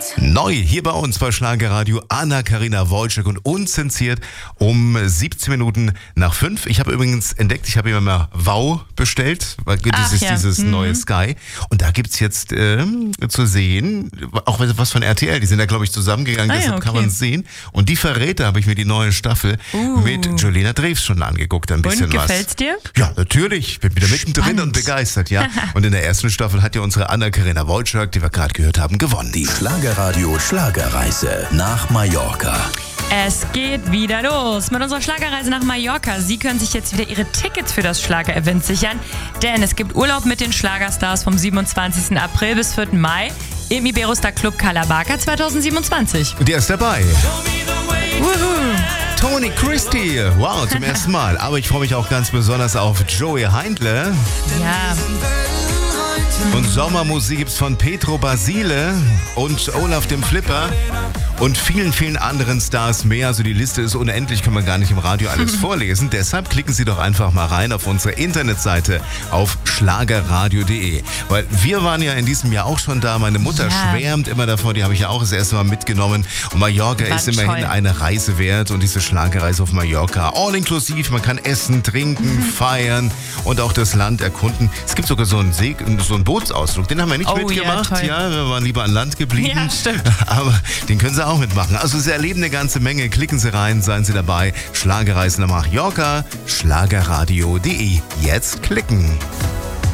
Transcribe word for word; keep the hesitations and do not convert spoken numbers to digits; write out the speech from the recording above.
Neu hier bei uns bei Schlagerradio Anna-Karina Wojcik und unzensiert um siebzehn Minuten nach fünf. Ich habe übrigens entdeckt, ich habe immer mal Wow bestellt, weil das Ach, ist ja. dieses mhm. neue Sky. Und da gibt's jetzt äh, zu sehen, auch was von R T L, die sind da glaube ich zusammengegangen, Ah, ja, deshalb okay. kann man es sehen. Und die Verräter habe ich mir die neue Staffel Uh. mit Julina Drews schon angeguckt, ein bisschen Und was. gefällt's dir? Ja, natürlich. Ich bin wieder mittendrin Spannend. und begeistert, ja. Und in der ersten Staffel hat ja unsere Anna-Karina Wojcik, die wir gerade gehört haben, gewonnen. Die Schlagerradio Schlagerreise nach Mallorca. Es geht wieder los mit unserer Schlagerreise nach Mallorca. Sie können sich jetzt wieder Ihre Tickets für das Schlager-Event sichern, denn es gibt Urlaub mit den Schlagerstars vom siebenundzwanzigsten April bis vierten Mai im Iberostar Club Calabaca zweitausendsiebenundzwanzig. Und der ist dabei. Wuhu. Tony Christie. Wow, zum ersten Mal. Aber ich freue mich auch ganz besonders auf Joey Heindle. Ja, Und Sommermusik gibt's von Petro Basile und Olaf dem Flipper und vielen, vielen anderen Stars mehr. Also die Liste ist unendlich, kann man gar nicht im Radio alles vorlesen. Deshalb klicken Sie doch einfach mal rein auf unsere Internetseite auf schlagerradio punkt de. Weil wir waren ja in diesem Jahr auch schon da. Meine Mutter Ja. schwärmt immer davon, die habe ich ja auch das erste Mal mitgenommen. Und Mallorca War ist immerhin toll. eine Reise wert und diese Schlagerreise auf Mallorca. All inklusiv, man kann essen, trinken, feiern und auch das Land erkunden. Es gibt sogar so einen, See, so einen Bootsausflug, den haben wir nicht Oh, ja, mitgemacht. toll. Ja, wir waren lieber an Land geblieben. Ja, stimmt. Aber den können Sie auch mitmachen. Also Sie erleben eine ganze Menge. Klicken Sie rein, seien Sie dabei. Schlagerreise nach Mallorca, schlagerradio punkt de. Jetzt klicken.